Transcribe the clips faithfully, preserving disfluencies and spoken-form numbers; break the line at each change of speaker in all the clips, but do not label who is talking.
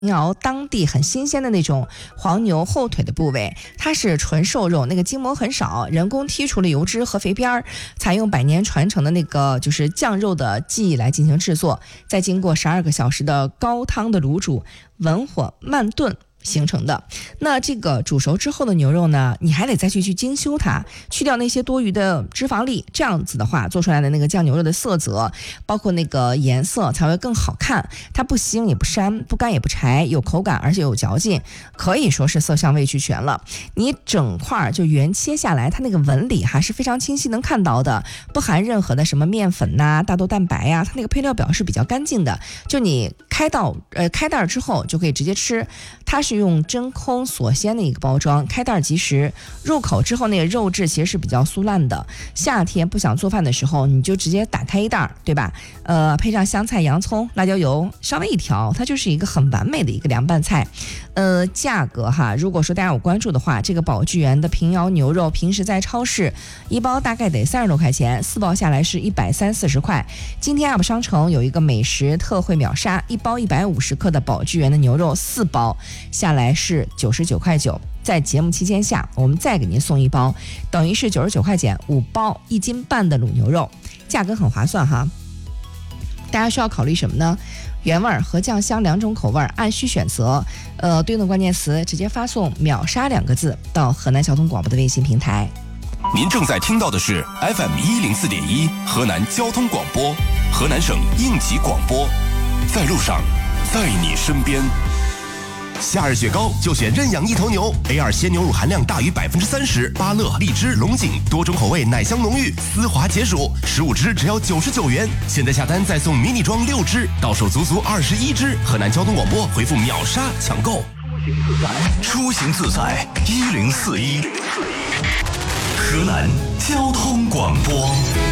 熬当地很新鲜的那种黄牛后腿的部位，它是纯瘦肉，那个筋膜很少，人工剔除了油脂和肥边儿，采用百年传承的那个就是酱肉的技艺来进行制作，再经过十二个小时的高汤的卤煮，文火慢炖形成的。那这个煮熟之后的牛肉呢，你还得再去去精修它，去掉那些多余的脂肪粒，这样子的话做出来的那个酱牛肉的色泽包括那个颜色才会更好看，它不腥也不膻，不干也不柴，有口感而且有嚼劲，可以说是色香味俱全了。你整块就原切下来，它那个纹理还是非常清晰能看到的，不含任何的什么面粉呐、啊、大豆蛋白呀、啊，它那个配料表是比较干净的，就你开到呃开袋之后就可以直接吃。它是用真空锁鲜的一个包装，开袋即食，入口之后那个肉质其实是比较酥烂的，夏天不想做饭的时候你就直接打开一袋，对吧？呃，配上香菜、洋葱、辣椒油，稍微一调，它就是一个很完美的一个凉拌菜。呃，价格哈，如果说大家有关注的话，这个宝聚源的平遥牛肉平时在超市一包大概得三十多块钱，四包下来是一百三四十块。今天 App 商城有一个美食特惠秒杀，一包一百五十克的宝聚源的牛肉四包下来是九十九块九，在节目期间下我们再给您送一包，等于是九十九块钱五包一斤半的卤牛肉，价格很划算哈。大家需要考虑什么呢？原味和酱香两种口味按需选择，呃，对应的关键词直接发送秒杀两个字到河南交通广播的微信平台。
您正在听到的是 F M 一零四点一河南交通广播，河南省应急广播，在路上，在你身边。夏日雪糕就选认养一头牛 ，A 二 鲜牛乳含量大于百分之三十，芭乐、荔枝、龙井多种口味，奶香浓郁，丝滑解暑，十五支只要九十九元。现在下单再送迷你装六支，到手足足二十一支。河南交通广播回复秒杀抢购。
出行自在一零四一，河南交通广播。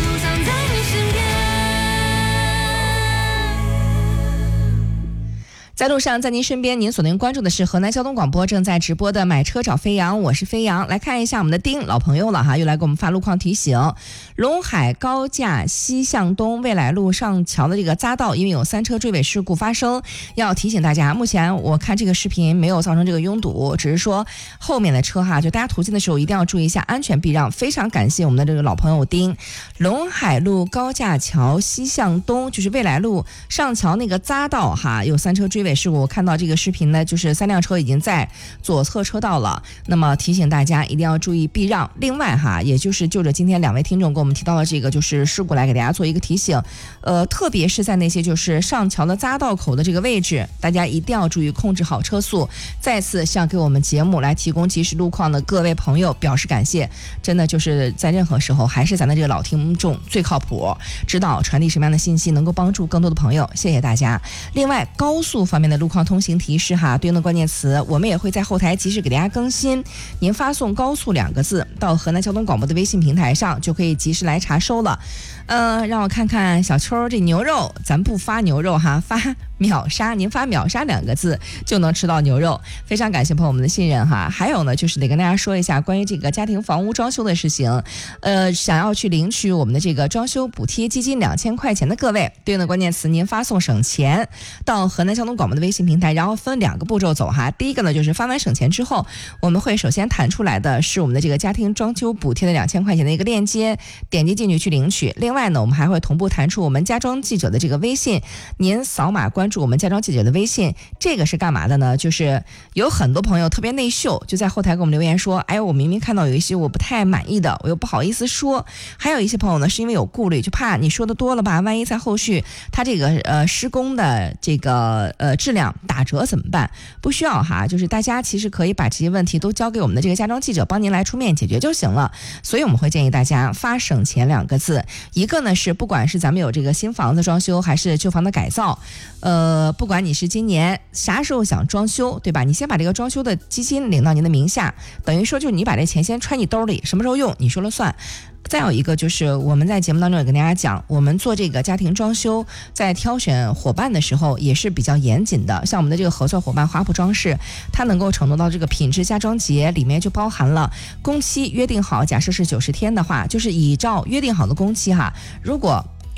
在路上，在您身边，您所能关注的是河南交通广播正在直播的买车找飞扬，我是飞扬。来看一下我们的丁老朋友了哈，又来给我们发路况提醒。陇海高架西向东未来路上桥的这个匝道，因为有三车追尾事故发生，要提醒大家。目前我看这个视频没有造成这个拥堵，只是说后面的车哈，就大家途经的时候一定要注意一下安全避让。非常感谢我们的这个老朋友丁。陇海路高架桥西向东，就是未来路上桥那个匝道哈，有三车追尾事故，我看到这个视频呢，就是三辆车已经在左侧车道了，那么提醒大家一定要注意避让。另外哈，也就是就着今天两位听众给我们提到的这个就是事故来给大家做一个提醒，呃，特别是在那些就是上桥的匝道口的这个位置，大家一定要注意控制好车速。再次向给我们节目来提供及时路况的各位朋友表示感谢，真的就是在任何时候还是咱的这个老听众最靠谱，知道传递什么样的信息能够帮助更多的朋友，谢谢大家。另外高速方面的路况通行提示哈，对应的关键词我们也会在后台及时给大家更新，您发送高速两个字到河南交通广播的微信平台上就可以及时来查收了。呃，让我看看小秋这牛肉，咱不发牛肉哈，发秒杀，您发秒杀两个字就能吃到牛肉，非常感谢朋友们的信任哈。还有呢，就是得跟大家说一下关于这个家庭房屋装修的事情，呃，想要去领取我们的这个装修补贴基金两千块钱的各位，对应的关键词您发送省钱到河南交通广播的微信平台，然后分两个步骤走哈。第一个呢，就是发完省钱之后，我们会首先弹出来的是我们的这个家庭装修补贴的两千块钱的一个链接，点击进去去领取。另外呢，我们还会同步弹出我们家装记者的这个微信，您扫码关注我们家装记者的微信，这个是干嘛的呢？就是有很多朋友特别内秀，就在后台给我们留言说，哎，我明明看到有一些我不太满意的，我又不好意思说。还有一些朋友呢，是因为有顾虑，就怕你说的多了吧，万一在后续他这个呃施工的这个呃质量打折怎么办？不需要哈，就是大家其实可以把这些问题都交给我们的这个家装记者帮您来出面解决就行了。所以我们会建议大家发省钱两个字，一个呢是不管是咱们有这个新房子装修还是旧房的改造，呃，不管你是今年啥时候想装修，对吧？你先把这个装修的基金领到您的名下，等于说就是你把这钱先揣你兜里，什么时候用你说了算。再有一个就是我们在节目当中也跟大家讲，我们做这个家庭装修在挑选伙伴的时候也是比较严谨的，像我们的这个合作伙伴华普装饰，它能够承诺到这个品质家装节里面就包含了工期约定好，假设是九十天的话，就是依照约定好的工期哈，如果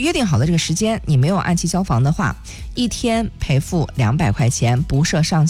约定好的这个时间你没有按期交房的话，一天赔付两百块钱，不设上